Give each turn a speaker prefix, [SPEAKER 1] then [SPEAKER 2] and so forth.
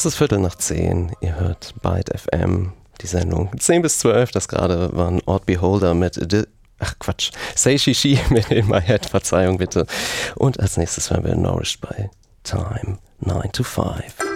[SPEAKER 1] ist 10:15. Ihr hört Byte FM, die Sendung 10 bis 12. Das gerade waren Odd Beholder mit Say She She mit In My Head, Verzeihung bitte. Und als nächstes werden wir nourished by Time 9 to 5.